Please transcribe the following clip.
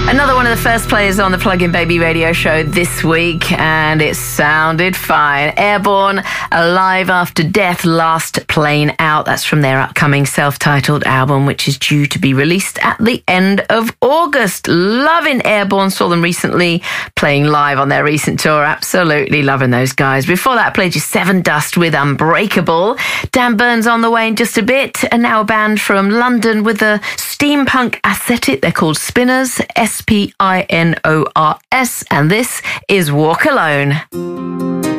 Another one of the first players on the Plug-in Baby radio show this week, and it sounded fine. Airborne, Alive After Death, Last Plane Out. That's from their upcoming self-titled album, which is due to be released at the end of August. Loving Airborne. Saw them recently playing live on their recent tour. Absolutely loving those guys. Before that, I played you Seven Dust with Unbreakable. Dan Burns on the way in just a bit, and now a band from London with a steampunk aesthetic. They're called Spinners, Spinors, and this is Walk Alone.